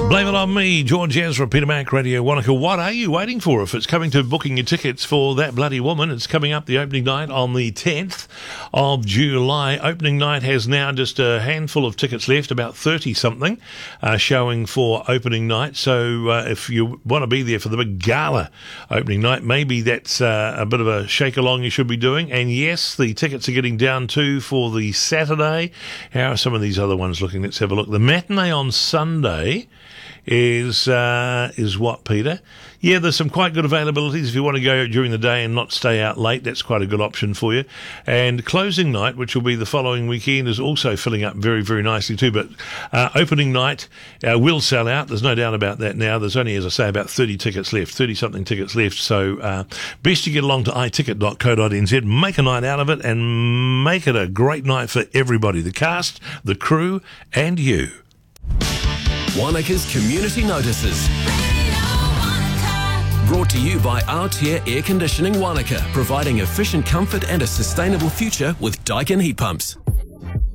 Blame it on me, George Ezra, Peter Mac, Radio Wanaka. What are you waiting for? If it's coming to booking your tickets for That Bloody Woman, it's coming up the opening night on the 10th of July. Opening night has now just a handful of tickets left, about 30-something, showing for opening night. So if you want to be there for the big gala opening night, maybe that's a bit of a shake-along you should be doing. And yes, the tickets are getting down too for the Saturday. How are some of these other ones looking? Let's have a look. The matinee on Sunday is what, Peter? Yeah, there's some quite good availabilities if you want to go during the day and not stay out late. That's quite a good option for you. And closing night, which will be the following weekend, is also filling up very, very nicely too. But opening night will sell out. There's no doubt about that now. There's only, as I say, about 30-something tickets left. So best you get along to iticket.co.nz, make a night out of it, and make it a great night for everybody, the cast, the crew, and you. Wanaka's Community Notices. Brought to you by Altair Air Conditioning Wanaka, providing efficient comfort and a sustainable future with Daikin heat pumps.